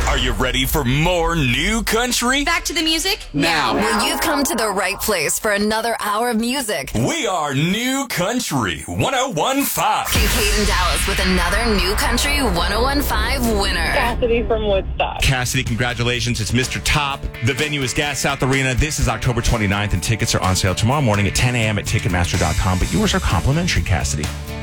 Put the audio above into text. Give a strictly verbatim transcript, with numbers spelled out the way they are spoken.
Are you ready for more new country? Back to the music now. Well, you've come to the right place for another hour of music. We are New Country one oh one point five. Kincaid and Dallas with another New Country one oh one point five winner. Cassidy from Woodstock. Cassidy, congratulations. It's Mister Top. The venue is Gas South Arena. This is October twenty-ninth, and tickets are on sale tomorrow morning at ten a.m. at Ticketmaster dot com. But yours are complimentary, Cassidy.